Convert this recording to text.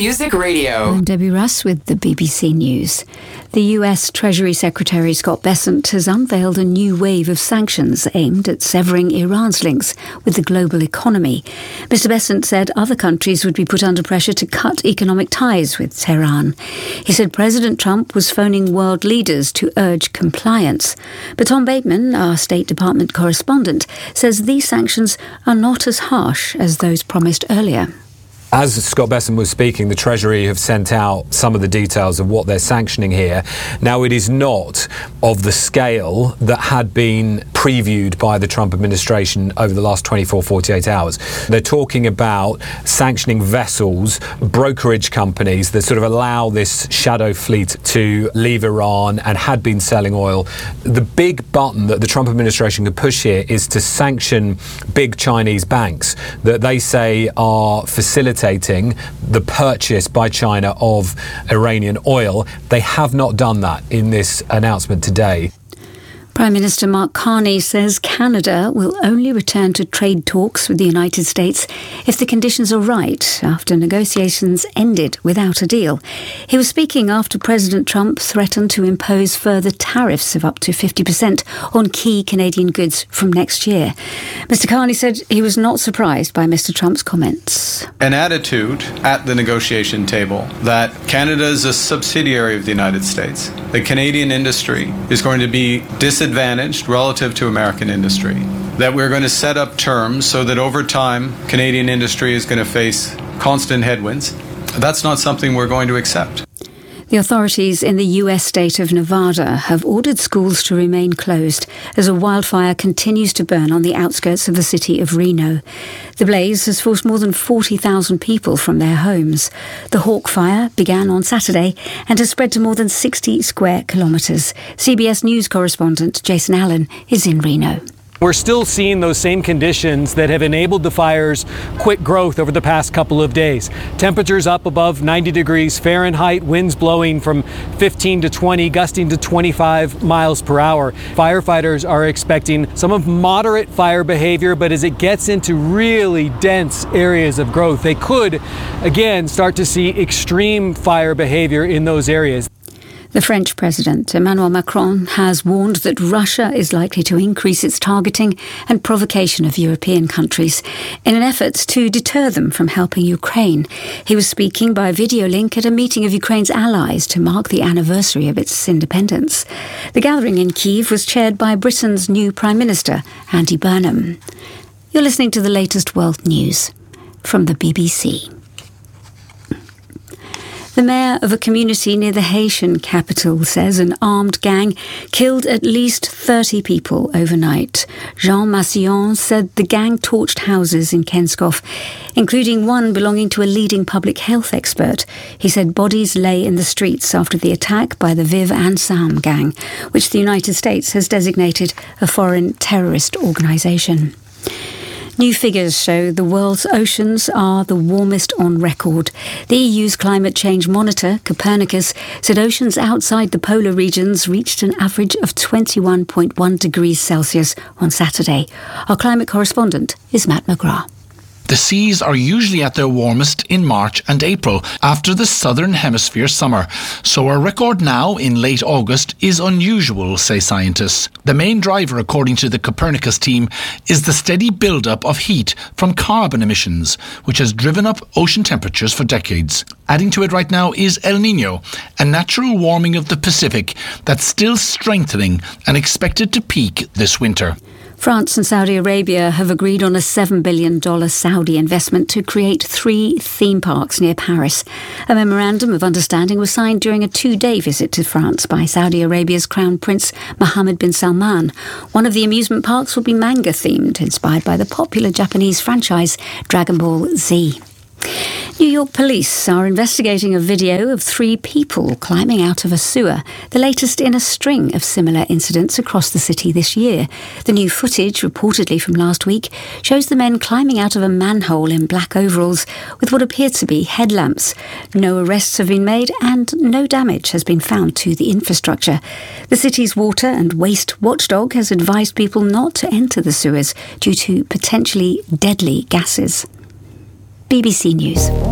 Music Radio. I'm Debbie Russ with the BBC News. The US Treasury Secretary Scott Bessent has unveiled a new wave of sanctions aimed at severing Iran's links with the global economy. Mr. Bessent said other countries would be put under pressure to cut economic ties with Tehran. He said President Trump was phoning world leaders to urge compliance. But Tom Bateman, our State Department correspondent, says these sanctions are not as harsh as those promised earlier. As Scott Bessent was speaking, the Treasury have sent out some of the details of what they're sanctioning here. Now, it is not of the scale that had been previewed by the Trump administration over the last 48 hours. They're talking about sanctioning vessels, brokerage companies that sort of allow this shadow fleet to leave Iran and had been selling oil. The big button that the Trump administration could push here is to sanction big Chinese banks that they say are facilitating the purchase by China of Iranian oil. They have not done that in this announcement today. Prime Minister Mark Carney says Canada will only return to trade talks with the United States if the conditions are right after negotiations ended without a deal. He was speaking after President Trump threatened to impose further tariffs of up to 50% on key Canadian goods from next year. Mr. Carney said he was not surprised by Mr. Trump's comments. An attitude at the negotiation table that Canada is a subsidiary of the United States. The Canadian industry is going to be disadvantaged relative to American industry, that we're going to set up terms so that over time Canadian industry is going to face constant headwinds. That's not something we're going to accept. The authorities in the US state of Nevada have ordered schools to remain closed as a wildfire continues to burn on the outskirts of the city of Reno. The blaze has forced more than 40,000 people from their homes. The Hawk Fire began on Saturday and has spread to more than 60 square kilometres. CBS News correspondent Jason Allen is in Reno. We're still seeing those same conditions that have enabled the fire's quick growth over the past couple of days. Temperatures up above 90 degrees Fahrenheit, winds blowing from 15 to 20, gusting to 25 miles per hour. Firefighters are expecting some of moderate fire behavior, but as it gets into really dense areas of growth, they could, again, start to see extreme fire behavior in those areas. The French President, Emmanuel Macron, has warned that Russia is likely to increase its targeting and provocation of European countries in an effort to deter them from helping Ukraine. He was speaking by video link at a meeting of Ukraine's allies to mark the anniversary of its independence. The gathering in Kyiv was chaired by Britain's new Prime Minister, Andy Burnham. You're listening to the latest world news from the BBC. The mayor of a community near the Haitian capital says an armed gang killed at least 30 people overnight. Jean Massillon said the gang torched houses in Kenskoff, including one belonging to a leading public health expert. He said bodies lay in the streets after the attack by the Viv Ansam gang, which the United States has designated a foreign terrorist organisation. New figures show the world's oceans are the warmest on record. The EU's climate change monitor, Copernicus, said oceans outside the polar regions reached an average of 21.1 degrees Celsius on Saturday. Our climate correspondent is Matt McGrath. The seas are usually at their warmest in March and April after the southern hemisphere summer, so a record now in late August is unusual, say scientists. The main driver, according to the Copernicus team, is the steady build-up of heat from carbon emissions, which has driven up ocean temperatures for decades. Adding to it right now is El Niño, a natural warming of the Pacific that's still strengthening and expected to peak this winter. France and Saudi Arabia have agreed on a $7 billion Saudi investment to create 3 theme parks near Paris. A memorandum of understanding was signed during a 2-day visit to France by Saudi Arabia's Crown Prince Mohammed bin Salman. One of the amusement parks will be manga-themed, inspired by the popular Japanese franchise Dragon Ball Z. New York police are investigating a video of 3 people climbing out of a sewer, the latest in a string of similar incidents across the city this year. The new footage, reportedly from last week, shows the men climbing out of a manhole in black overalls with what appear to be headlamps. No arrests have been made and no damage has been found to the infrastructure. The city's water and waste watchdog has advised people not to enter the sewers due to potentially deadly gases. BBC News.